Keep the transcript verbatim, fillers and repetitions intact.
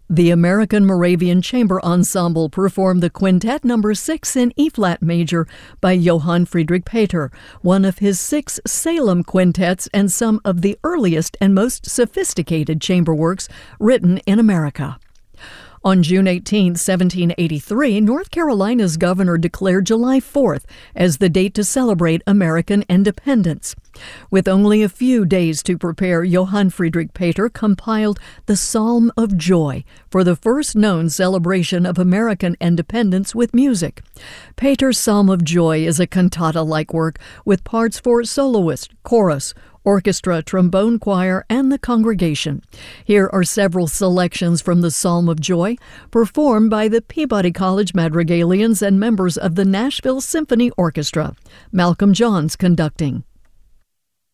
The American Moravian Chamber Ensemble performed the Quintet Number six in E-flat major by Johann Friedrich Peter, one of his six Salem quintets and some of the earliest and most sophisticated chamber works written in America. On June eighteenth, seventeen eighty-three, North Carolina's governor declared July fourth as the date to celebrate American independence. With only a few days to prepare, Johann Friedrich Peter compiled the Psalm of Joy for the first known celebration of American independence with music. Peter's Psalm of Joy is a cantata-like work with parts for soloist, chorus, orchestra, trombone choir, and the congregation. Here are several selections from the Psalm of Joy, performed by the Peabody College Madrigalians and members of the Nashville Symphony Orchestra. Malcolm Johns conducting.